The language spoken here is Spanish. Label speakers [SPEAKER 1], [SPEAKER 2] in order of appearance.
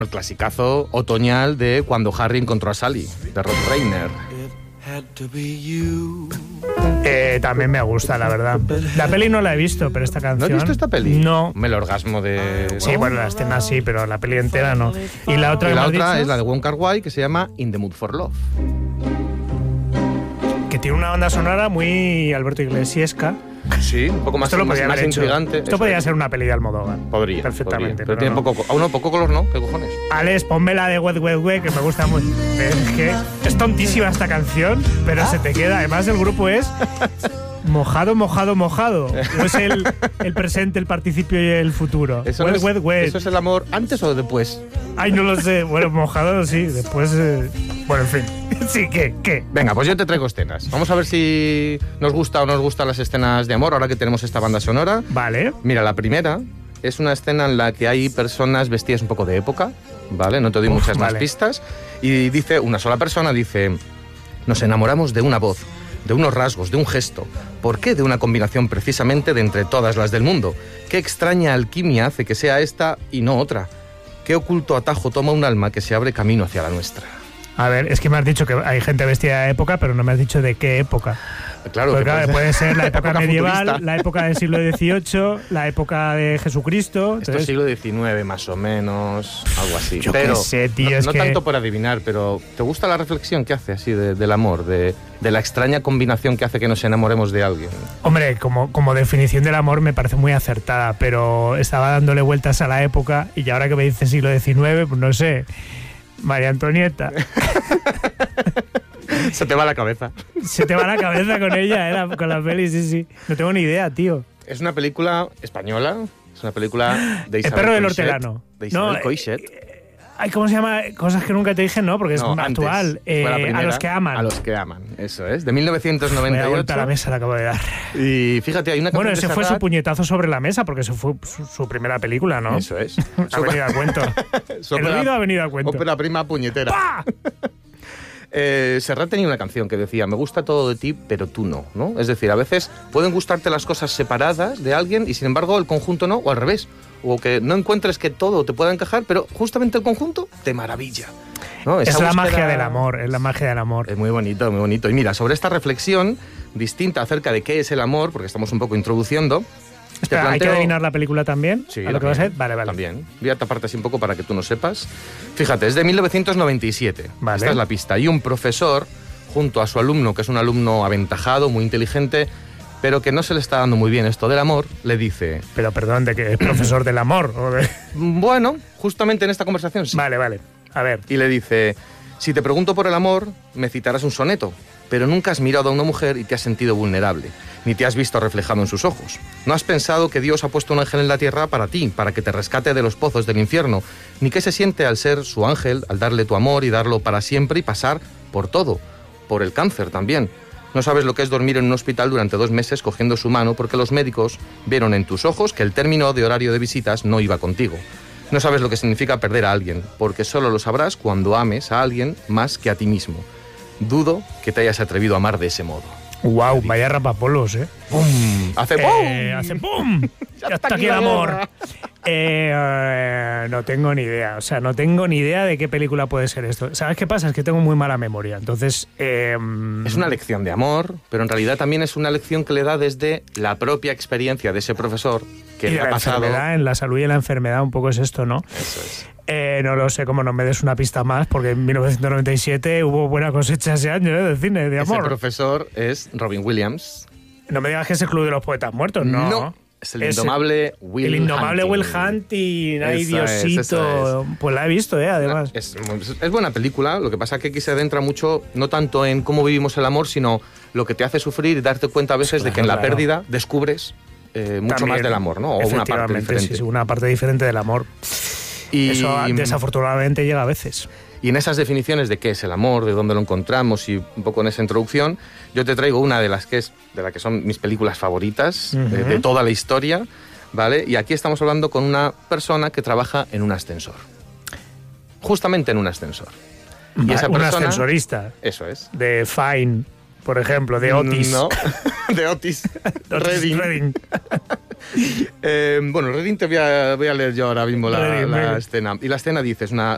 [SPEAKER 1] El clasicazo otoñal de Cuando Harry encontró a Sally, de Rob Reiner.
[SPEAKER 2] También me gusta, la verdad. La peli no la he visto, pero esta canción...
[SPEAKER 1] ¿No has visto esta peli?
[SPEAKER 2] No.
[SPEAKER 1] El orgasmo de...
[SPEAKER 2] Sí, bueno, la escena sí, pero la peli entera no. Y la otra,
[SPEAKER 1] es la de Wong Kar-wai, que se llama In the Mood for Love.
[SPEAKER 2] Que tiene una banda sonora muy Alberto Iglesiesca.
[SPEAKER 1] Sí, un poco más, más intrigante.
[SPEAKER 2] Esto podría ser una peli de Almodóvar.
[SPEAKER 1] Podría.
[SPEAKER 2] Perfectamente.
[SPEAKER 1] Pero tiene poco color, ¿no? ¿Qué cojones?
[SPEAKER 2] Alex, ponme la de Wet Wet Wet, que me gusta mucho. Es que es tontísima esta canción, pero se te queda. Además, el grupo es mojado, mojado, mojado. No es el presente, el participio y el futuro.
[SPEAKER 1] Eso es el amor antes o después.
[SPEAKER 2] Ay, no lo sé. Bueno, mojado sí. Después... Bueno, en fin. Sí, ¿qué?
[SPEAKER 1] Venga, pues yo te traigo escenas. Vamos a ver si nos gusta o no nos gustan las escenas de amor ahora que tenemos esta banda sonora.
[SPEAKER 2] Vale.
[SPEAKER 1] Mira, la primera es una escena en la que hay personas vestidas un poco de época, ¿vale? No te doy muchas más pistas. Y dice, una sola persona dice, nos enamoramos de una voz, de unos rasgos, de un gesto. ¿Por qué de una combinación precisamente de entre todas las del mundo? ¿Qué extraña alquimia hace que sea esta y no otra? ¿Qué oculto atajo toma un alma que se abre camino hacia la nuestra?
[SPEAKER 2] A ver, es que me has dicho que hay gente vestida de época, pero no me has dicho de qué época.
[SPEAKER 1] Claro,
[SPEAKER 2] porque, puede ser la época medieval,
[SPEAKER 1] futurista.
[SPEAKER 2] La época del siglo XVIII, la época de Jesucristo.
[SPEAKER 1] Esto es siglo XIX, más o menos, algo así.
[SPEAKER 2] Yo
[SPEAKER 1] pero
[SPEAKER 2] qué sé, tío.
[SPEAKER 1] No tanto por adivinar, pero ¿te gusta la reflexión que hace así del amor, de la extraña combinación que hace que nos enamoremos de alguien?
[SPEAKER 2] Hombre, como definición del amor me parece muy acertada, pero estaba dándole vueltas a la época y ahora que me dice siglo XIX, pues no sé... María Antonieta.
[SPEAKER 1] Se te va la cabeza.
[SPEAKER 2] Se te va la cabeza con ella, con la peli, sí. No tengo ni idea, tío.
[SPEAKER 1] Es una película española, es una película de Isabel
[SPEAKER 2] El perro del hortelano.
[SPEAKER 1] De Isabel Coixet.
[SPEAKER 2] ¿Cómo se llama? Cosas que nunca te dije, ¿no? Porque es actual.
[SPEAKER 1] Primera,
[SPEAKER 2] A los que aman.
[SPEAKER 1] A los que aman, eso es. De 1998.
[SPEAKER 2] La vuelta a la mesa la acabo de dar.
[SPEAKER 1] Y fíjate, hay una canción.
[SPEAKER 2] Bueno, ese fue su puñetazo sobre la mesa, porque eso fue su primera película, ¿no?
[SPEAKER 1] Eso es.
[SPEAKER 2] Ha venido a cuento. El oído ha venido a cuento.
[SPEAKER 1] Ópera prima puñetera.
[SPEAKER 2] ¡Pah!
[SPEAKER 1] Serrat tenía una canción que decía, me gusta todo de ti, pero tú no, ¿no? Es decir, a veces pueden gustarte las cosas separadas de alguien y sin embargo el conjunto no, o al revés. O que no encuentres que todo te pueda encajar, pero justamente el conjunto te maravilla, ¿no?
[SPEAKER 2] Es la magia del amor, es la magia del amor.
[SPEAKER 1] Es muy bonito, muy bonito. Y mira, sobre esta reflexión distinta acerca de qué es el amor, porque estamos un poco introduciendo...
[SPEAKER 2] Espera, ¿hay que adivinar la película también?
[SPEAKER 1] Sí,
[SPEAKER 2] ¿A lo que va a ser? Vale.
[SPEAKER 1] También. Voy a taparte así un poco para que tú no sepas. Fíjate, es de 1997.
[SPEAKER 2] Vale.
[SPEAKER 1] Esta es la pista. Y un profesor, junto a su alumno, que es un alumno aventajado, muy inteligente, pero que no se le está dando muy bien esto del amor, le dice...
[SPEAKER 2] Pero perdón, ¿de que es profesor del amor? ¿O de...
[SPEAKER 1] Bueno, justamente en esta conversación sí.
[SPEAKER 2] Vale. A ver.
[SPEAKER 1] Y le dice, si te pregunto por el amor, me citarás un soneto, pero nunca has mirado a una mujer y te has sentido vulnerable, ni te has visto reflejado en sus ojos. No has pensado que Dios ha puesto un ángel en la tierra para ti, para que te rescate de los pozos del infierno, ni qué se siente al ser su ángel, al darle tu amor y darlo para siempre y pasar por todo, por el cáncer también. No sabes lo que es dormir en un hospital durante 2 meses cogiendo su mano porque los médicos vieron en tus ojos que el término de horario de visitas no iba contigo. No sabes lo que significa perder a alguien, porque solo lo sabrás cuando ames a alguien más que a ti mismo. Dudo que te hayas atrevido a amar de ese modo.
[SPEAKER 2] ¡Wow! Vaya rapapolos, ¿eh?
[SPEAKER 1] ¡Pum! ¡Hace pum!
[SPEAKER 2] ¡Hace pum! ¡Ya está aquí el amor! No tengo ni idea. O sea, no tengo ni idea de qué película puede ser esto. ¿Sabes qué pasa? Es que tengo muy mala memoria. Entonces...
[SPEAKER 1] Es una lección de amor, pero en realidad también es una lección que le da desde la propia experiencia de ese profesor que le ha pasado...
[SPEAKER 2] En la salud y en la enfermedad un poco es esto, ¿no?
[SPEAKER 1] Eso es.
[SPEAKER 2] No lo sé, como no me des una pista más, porque en 1997 hubo buena cosecha ese año de cine, de amor.
[SPEAKER 1] Ese profesor es Robin Williams.
[SPEAKER 2] No me digas que es el Club de los Poetas Muertos, ¿no?
[SPEAKER 1] No, es el indomable Will Hunting.
[SPEAKER 2] El indomable Will Hunting, ay Diosito.
[SPEAKER 1] Eso es.
[SPEAKER 2] Pues la he visto, además.
[SPEAKER 1] Es buena película, lo que pasa es que aquí se adentra mucho, no tanto en cómo vivimos el amor, sino lo que te hace sufrir y darte cuenta a veces de que en la pérdida descubres mucho
[SPEAKER 2] También,
[SPEAKER 1] más del amor, ¿no? O una parte diferente.
[SPEAKER 2] Sí, una parte diferente del amor. Y eso desafortunadamente llega a veces.
[SPEAKER 1] Y en esas definiciones de qué es el amor, de dónde lo encontramos y un poco en esa introducción, yo te traigo una de las que son mis películas favoritas de toda la historia, ¿vale? Y aquí estamos hablando con una persona que trabaja en un ascensor. Justamente en un ascensor. Y esa persona,
[SPEAKER 2] un ascensorista.
[SPEAKER 1] Eso es.
[SPEAKER 2] De Fine, por ejemplo, de Otis.
[SPEAKER 1] No, de Otis. Redding. Bueno, Redding te voy a leer yo ahora mismo la escena. Y la escena dice, es una